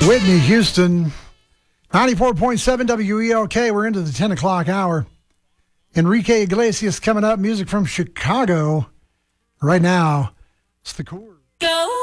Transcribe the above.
Whitney Houston, 94.7 WELK. We're into the 10 o'clock hour. Enrique Iglesias coming up, music from Chicago. Right now, it's the Chords. Go.